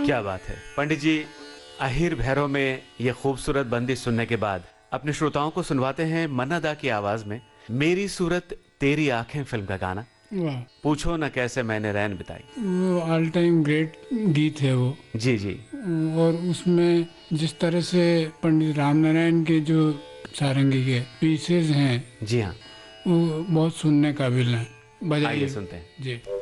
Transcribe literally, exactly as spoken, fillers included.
क्या बात है पंडित जी। अहिर भैरव में ये खूबसूरत बंदी सुनने के बाद अपने श्रोताओं को सुनवाते हैं मन्ना दा की आवाज में मेरी सूरत तेरी आंखें फिल्म का गाना। वाह, पूछो न कैसे मैंने रैन बिताई। वो ऑल टाइम ग्रेट गीत है वो। जी जी। और उसमें जिस तरह से पंडित रामनारायण के जो सारंगी के पीसेस हैं जी हाँ, वो बहुत सुनने काबिल हैं। आइए बजाइए सुनते हैं। जी।